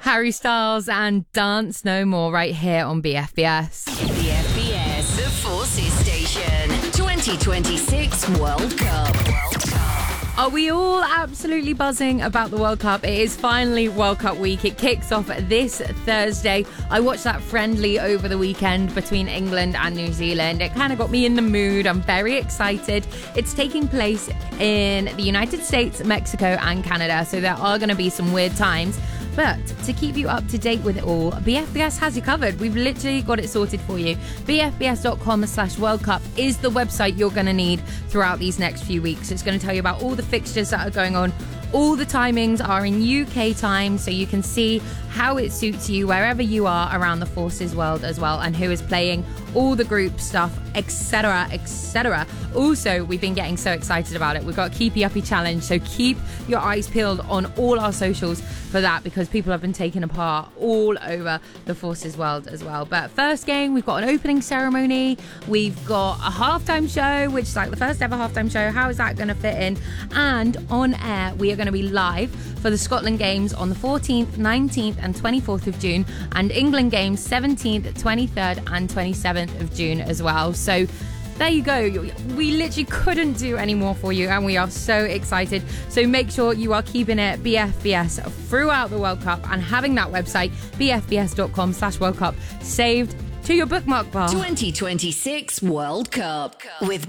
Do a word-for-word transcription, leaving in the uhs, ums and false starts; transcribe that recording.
Harry Styles and Dance No More right here on B F B S. B F B S, the Forces Station. twenty twenty-six World Cup. World Cup. Are we all absolutely buzzing about the World Cup? It is finally World Cup week. It kicks off this Thursday. I watched that friendly over the weekend between England and New Zealand. It kind of got me in the mood. I'm very excited. It's taking place in the United States, Mexico and Canada, so there are going to be some weird times. But to keep you up to date with it all, B F B S has you covered. We've literally got it sorted for you. B F B S dot com slash World Cup is the website you're going to need throughout these next few weeks. It's going to tell you about all the fixtures that are going on. All the timings are in U K time, so you can see how it suits you wherever you are around the Forces world as well, and who is playing, all the group stuff, et cetera, et cetera. Also, we've been getting so excited about it. We've got Keepy Uppy Challenge, so keep your eyes peeled on all our socials for that, because people have been taking apart all over the Forces world as well. But first game, we've got an opening ceremony. We've got a halftime show, which is like the first ever halftime show. How is that going to fit in? And on air, we are going to be live for the Scotland games on the fourteenth, nineteenth and twenty-fourth of June, and England games seventeenth, twenty-third and twenty-seventh of June as well. So there you go. We literally couldn't do any more for you, and we are so excited. So make sure you are keeping it B F B S throughout the World Cup and having that website, B F B S dot com slash World Cup, saved to your bookmark bar. twenty twenty-six World Cup with